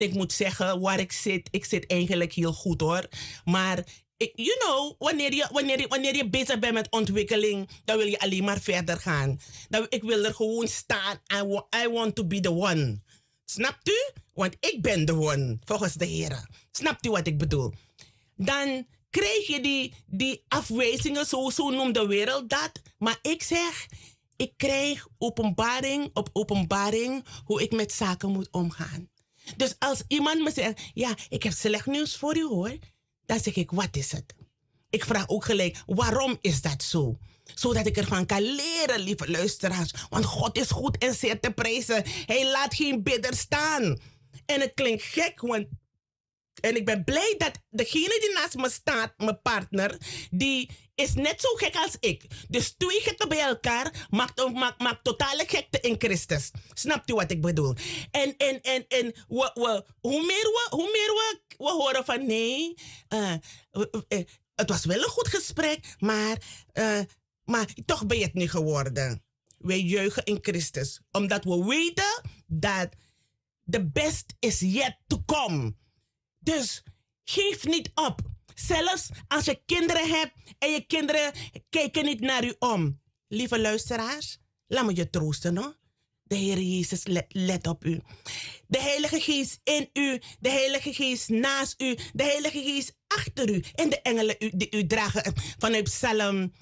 Ik moet zeggen, waar ik zit eigenlijk heel goed hoor. Maar, you know, wanneer je bezig bent met ontwikkeling, dan wil je alleen maar verder gaan. Ik wil er gewoon staan. I want to be the one. Snapt u? Want ik ben de one, volgens de Heer. Snapt u wat ik bedoel? Dan krijg je die afwijzingen, zo noemt de wereld dat. Maar ik zeg, ik krijg openbaring op openbaring hoe ik met zaken moet omgaan. Dus als iemand me zegt, ja, ik heb slecht nieuws voor u hoor. Dan zeg ik, wat is het? Ik vraag ook gelijk, waarom is dat zo? Zodat ik ervan kan leren, lieve luisteraars. Want God is goed en zeer te prijzen. Hij laat geen bidder staan. En het klinkt gek, en ik ben blij dat degene die naast me staat, mijn partner, die is net zo gek als ik. Dus twee gekken bij elkaar maakt totale gekte in Christus. Snapt u wat ik bedoel? En hoe meer we horen van nee, het was wel een goed gesprek, maar toch ben je het niet geworden. Wij juichen in Christus, omdat we weten dat the best is yet to come. Dus geef niet op. Zelfs als je kinderen hebt en je kinderen kijken niet naar u om. Lieve luisteraars, laat me je troosten, no? De Heer Jezus let op u. De Heilige Geest in u, de Heilige Geest naast u, de Heilige Geest achter u. En de engelen die u dragen vanuit Psalm.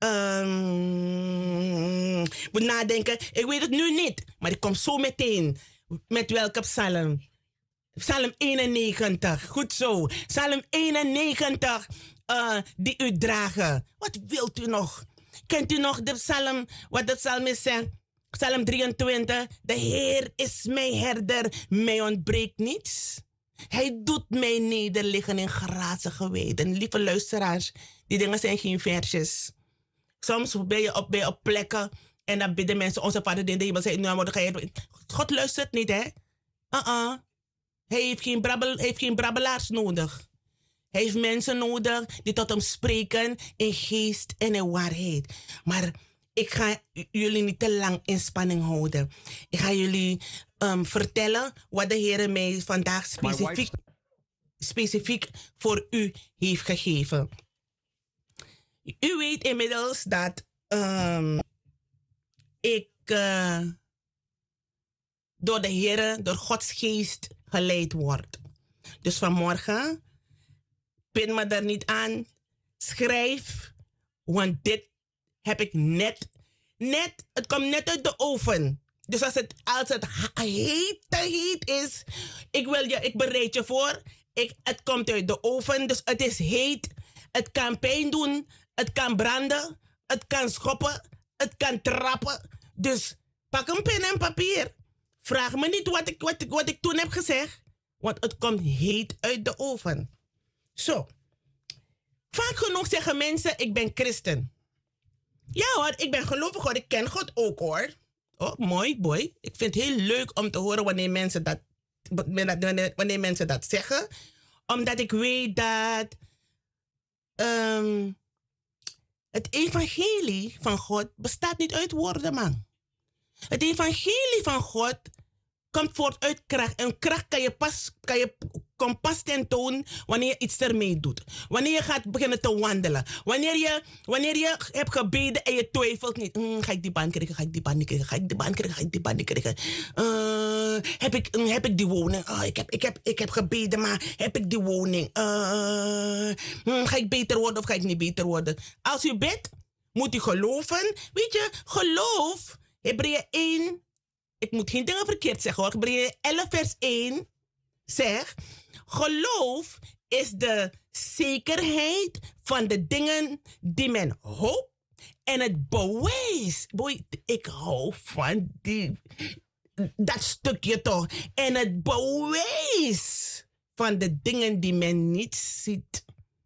Moet nadenken, ik weet het nu niet, maar ik kom zo meteen. Met welke psalm? Psalm 91, goed zo. Psalm 91, die u dragen. Wat wilt u nog? Kent u nog de psalm, wat de psalmist zegt? Psalm 23, de Heer is mijn herder, mij ontbreekt niets. Hij doet mij nederliggen in grazige weiden. Lieve luisteraars, die dingen zijn geen versjes. Soms ben je op plekken en dan bidden mensen, onze Vader die in de hemel zegt, nou, God luistert niet, hè? Hij heeft geen brabbelaars nodig. Hij heeft mensen nodig die tot hem spreken in geest en in waarheid. Maar ik ga jullie niet te lang in spanning houden. Ik ga jullie vertellen wat de Heer mij vandaag specifiek voor u heeft gegeven. U weet inmiddels dat ik door de Heer, door Gods geest geleid word. Dus vanmorgen, pin me daar niet aan, schrijf, want dit heb ik net, het komt net uit de oven. Dus als het heet is, ik bereid je voor, het komt uit de oven, dus het is heet, het kan pijn doen, het kan branden, het kan schoppen, het kan trappen. Dus pak een pen en papier. Vraag me niet wat ik toen heb gezegd, want het komt heet uit de oven. Zo. Vaak genoeg zeggen mensen, ik ben christen. Ja hoor, ik ben gelovig hoor, ik ken God ook hoor. Oh, mooi, boy. Ik vind het heel leuk om te horen wanneer mensen dat zeggen. Omdat ik weet dat het evangelie van God bestaat niet uit woorden, man. Het evangelie van God komt voort uit kracht. En kracht kan je pas tentoon wanneer je iets ermee doet. Wanneer je gaat beginnen te wandelen. Wanneer je hebt gebeden en je twijfelt niet. Ga ik die baan krijgen? Ga ik die baan niet krijgen? Ga ik die baan krijgen? Ga ik die baan niet krijgen? Heb ik die woning? Ik heb gebeden, maar heb ik die woning? Ga ik beter worden of ga ik niet beter worden? Als u bidt, moet u geloven. Weet je, geloof, Hebreeën 1... Ik moet geen dingen verkeerd zeggen hoor. Hebreeën 11 vers 1 zegt, geloof is de zekerheid van de dingen die men hoopt en het bewijs. Boy, ik hou van dat stukje toch. En het bewijs van de dingen die men niet ziet.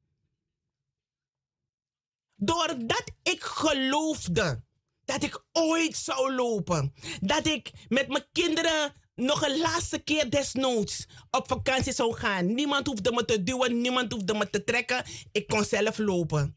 Doordat ik geloofde dat ik ooit zou lopen. Dat ik met mijn kinderen nog een laatste keer desnoods op vakantie zou gaan. Niemand hoefde me te duwen, niemand hoefde me te trekken. Ik kon zelf lopen.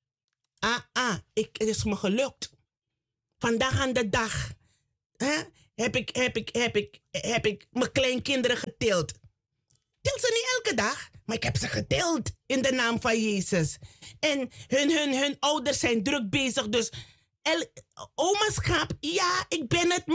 Het is me gelukt. Vandaag aan de dag. heb ik mijn kleinkinderen getild. Til ze niet elke dag, maar ik heb ze getild in de naam van Jezus. En hun ouders zijn druk bezig, dus omaschap, ja, ik ben het,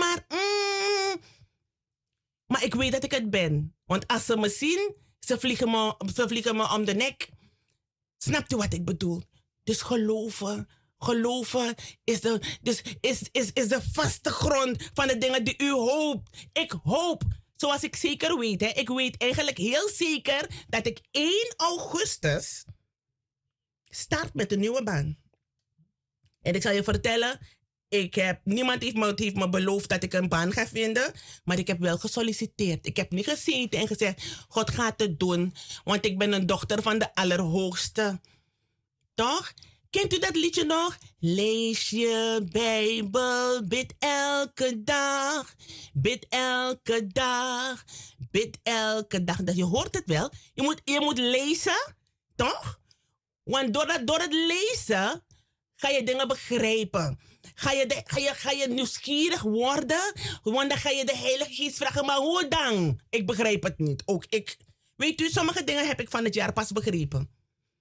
maar ik weet dat ik het ben. Want als ze me zien, ze vliegen me om de nek. Snapt u wat ik bedoel? Dus geloven is de vaste grond van de dingen die u hoopt. Ik hoop, zoals ik zeker weet, ik weet eigenlijk heel zeker dat ik 1 augustus start met een nieuwe baan. En ik zal je vertellen, niemand heeft me beloofd dat ik een baan ga vinden, maar ik heb wel gesolliciteerd. Ik heb niet gezeten en gezegd, God gaat het doen, want ik ben een dochter van de Allerhoogste. Toch? Kent u dat liedje nog? Lees je Bijbel, bid elke dag, bid elke dag, bid elke dag. Je hoort het wel. Je moet lezen, toch? Want door het lezen ga je dingen begrijpen. Ga je nieuwsgierig worden, want dan ga je de Heilige Geest vragen, maar hoe dan? Ik begrijp het niet. Ook ik. Weet u, sommige dingen heb ik van het jaar pas begrepen.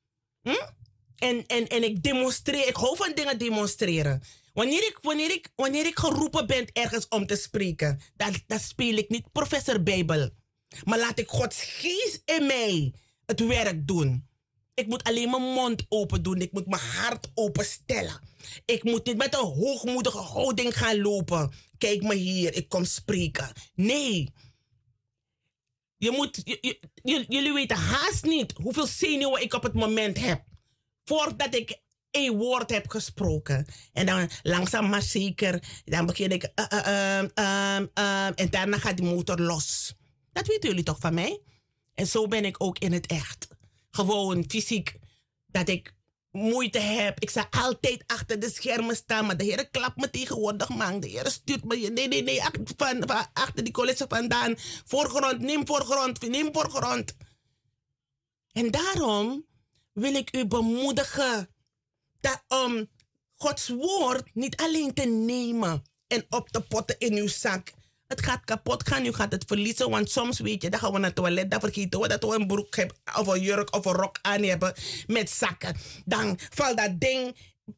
En ik demonstreer, ik hou van dingen demonstreren. Wanneer ik geroepen ben ergens om te spreken, dan speel ik niet professor Bijbel. Maar laat ik Gods geest in mij het werk doen. Ik moet alleen mijn mond open doen. Ik moet mijn hart openstellen. Ik moet niet met een hoogmoedige houding gaan lopen. Kijk me hier, ik kom spreken. Nee. Jullie weten haast niet hoeveel zenuwen ik op het moment heb. Voordat ik een woord heb gesproken. En dan langzaam maar zeker, dan begin ik... en daarna gaat die motor los. Dat weten jullie toch van mij? En zo ben ik ook in het echt. Gewoon fysiek. Dat ik moeite heb. Ik zal altijd achter de schermen staan. Maar de Heer klapt me tegenwoordig, man. De Heer stuurt me. Nee. Achter die coulissen vandaan. Voorgrond, neem voorgrond. En daarom wil ik u bemoedigen om Gods woord niet alleen te nemen en op te potten in uw zak. Het gaat kapot gaan, u gaat het verliezen, want soms weet je, dan gaan we naar het toilet, dan vergeten we dat we een broek hebben, of een jurk of een rok aan hebben met zakken. Dan valt dat ding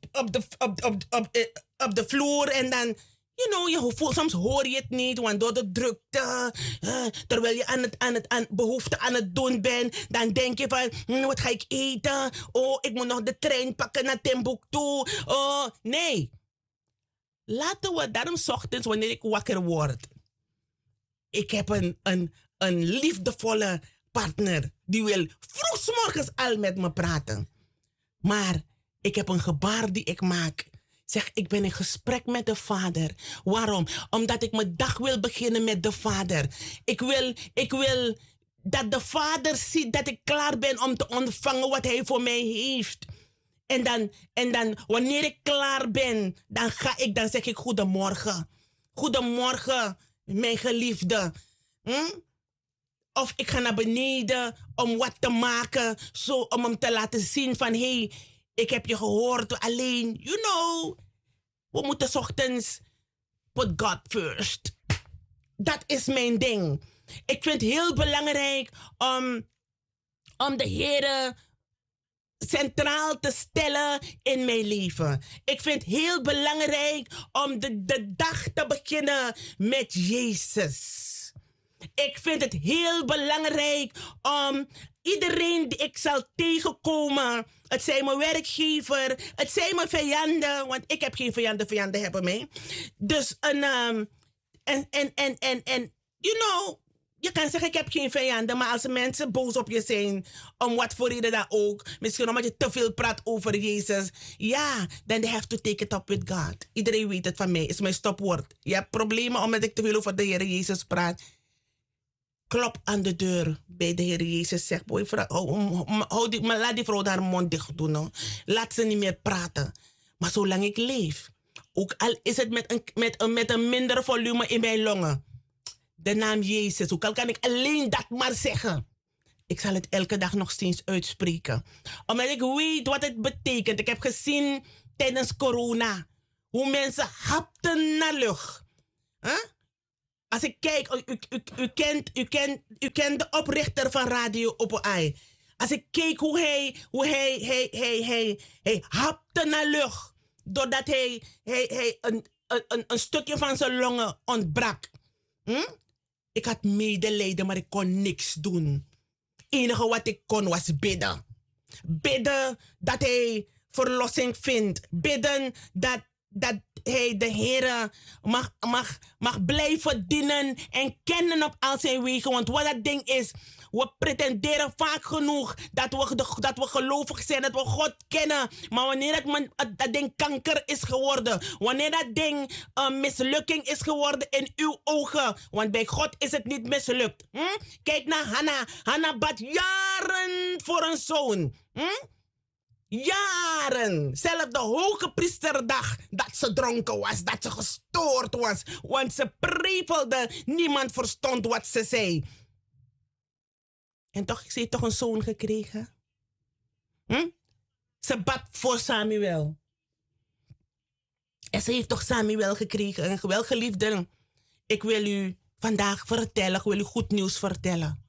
op de vloer en dan, soms hoor je het niet, want door de drukte, terwijl je behoefte aan het doen bent, dan denk je van, wat ga ik eten? Oh, ik moet nog de trein pakken naar Timbuktu. Oh, nee. Laten we daarom 's ochtends, wanneer ik wakker word, ik heb een liefdevolle partner die wil vroeg 's morgens al met me praten. Maar ik heb een gebaar die ik maak. Zeg, ik ben in gesprek met de Vader. Waarom? Omdat ik mijn dag wil beginnen met de Vader. Ik wil dat de Vader ziet dat ik klaar ben om te ontvangen wat Hij voor mij heeft. En dan wanneer ik klaar ben, dan zeg ik goedemorgen. Goedemorgen, mijn geliefde. Of ik ga naar beneden om wat te maken, om hem te laten zien van, hey, ik heb je gehoord, alleen, we moeten 's ochtends put God first. Dat is mijn ding. Ik vind het heel belangrijk om de Heer centraal te stellen in mijn leven. Ik vind het heel belangrijk om de dag te beginnen met Jezus. Ik vind het heel belangrijk om iedereen die ik zal tegenkomen, het zijn mijn werkgever, het zijn mijn vijanden, want ik heb geen vijanden hebben mij. Dus je kan zeggen ik heb geen vijanden, maar als mensen boos op je zijn, om wat voor reden dan ook, misschien omdat je te veel praat over Jezus, ja, then they have to take it up with God. Iedereen weet het van mij, is mijn stopwoord. Je hebt problemen omdat ik te veel over de Heer Jezus praat. Klop aan de deur bij de Heer Jezus. Zeg, boy, laat die vrouw haar mond dicht doen. No? Laat ze niet meer praten. Maar zolang ik leef, ook al is het met een minder volume in mijn longen, de naam Jezus, ook al kan ik alleen dat maar zeggen, ik zal het elke dag nog steeds uitspreken. Omdat ik weet wat het betekent. Ik heb gezien tijdens corona hoe mensen hapten naar lucht. Huh? Als ik kijk, u kent de oprichter van Radio Open Ai. Als ik keek hij hapte naar lucht. Doordat hij een stukje van zijn longen ontbrak. Hm? Ik had medelijden, maar ik kon niks doen. Het enige wat ik kon was bidden. Bidden dat hij verlossing vindt. Bidden dat hij de Heer mag blijven dienen en kennen op al zijn wegen. Want wat dat ding is, we pretenderen vaak genoeg dat we gelovig zijn, dat we God kennen. Maar wanneer dat ding kanker is geworden, wanneer dat ding een mislukking is geworden in uw ogen, want bij God is het niet mislukt. Kijk naar Hanna. Hanna bad jaren voor een zoon. Jaren. Zelfs de hoge priesterdag dat ze dronken was, dat ze gestoord was. Want ze prevelde, niemand verstond wat ze zei. En toch, ze heeft toch een zoon gekregen? Ze bad voor Samuel. En ze heeft toch Samuel gekregen, een welgeliefde. Ik wil u vandaag vertellen, ik wil u goed nieuws vertellen.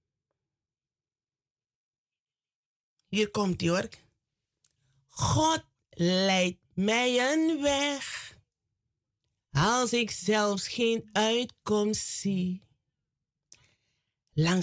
Hier komt hij hoor. God leidt mij een weg, als ik zelfs geen uitkomst zie. Langs